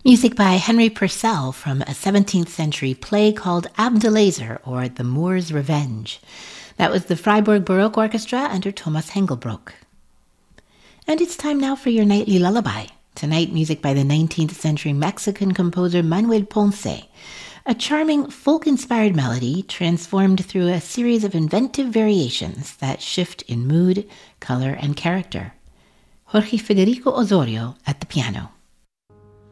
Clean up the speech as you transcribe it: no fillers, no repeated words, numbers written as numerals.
Music by Henry Purcell from a 17th century play called Abdelazer, or The Moor's Revenge. That was the Freiburg Baroque Orchestra under Thomas Hengelbrock. And it's time now for your nightly lullaby. Tonight, music by the 19th century Mexican composer Manuel Ponce. A charming folk-inspired melody transformed through a series of inventive variations that shift in mood, color, and character. Jorge Federico Osorio at the piano.